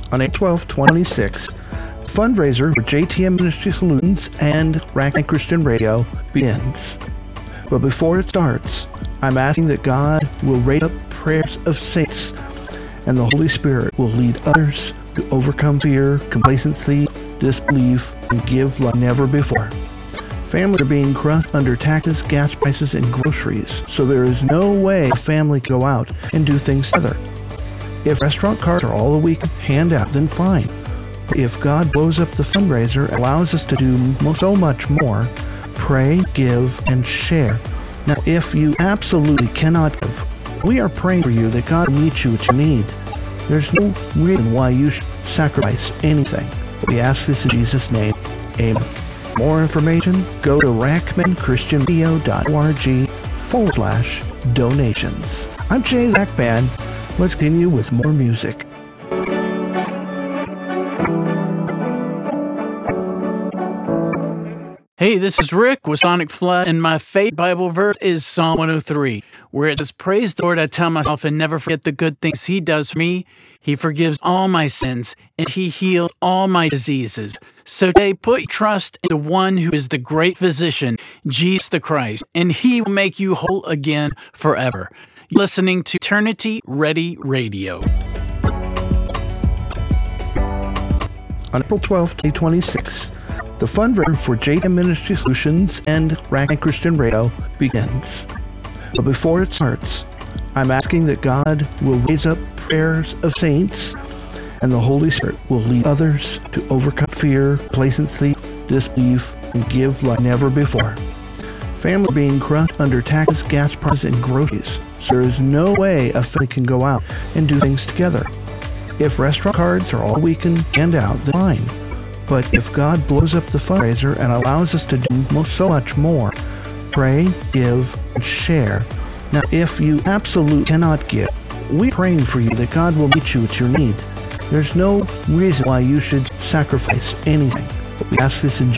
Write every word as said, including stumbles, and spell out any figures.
On April twelfth, twenty twenty-six, fundraiser for J T M Ministry Solutions and Rack Christian Radio begins. But before it starts, I'm asking that God will raise up prayers of saints, and the Holy Spirit will lead others to overcome fear, complacency, disbelief, and give like never before. Families are being crushed under taxes, gas prices, and groceries, so there is no way a family can go out and do things together. If restaurant cards are all the week hand out, then fine. If God blows up the fundraiser and allows us to do so much more, pray, give, and share. Now, if you absolutely cannot give, we are praying for you that God will meet you at your need. There's no reason why you should sacrifice anything. We ask this in Jesus' name. Amen. For more information, go to rackmanchristianradio.org forward slash donations. I'm Jay Rackman. Let's continue with more music. Hey, this is Rick with Sonic Flood, and my favorite Bible verse is Psalm one oh three, where it says, "Praise the Lord, I tell myself, and never forget the good things He does for me. He forgives all my sins, and He heals all my diseases." So today, put your trust in the one who is the great physician, Jesus the Christ, and He will make you whole again forever. You're listening to Eternity Ready Radio. On April twelfth, twenty twenty-six, the fundraiser for J T M Ministry Solutions and Rack Christian Radio begins. But before it starts, I'm asking that God will raise up prayers of saints, and the Holy Spirit will lead others to overcome fear, complacency, disbelief, and give like never before. Families are being crushed under taxes, gas prices, and groceries, so there is no way a family can go out and do things together. If restaurant cards are all we can hand out, then fine. But if God blows up the fundraiser and allows us to do so much more, pray, give, and share. Now, if you absolutely cannot give, we're praying for you that God will meet you at your need. There's no reason why you should sacrifice anything. But we ask this in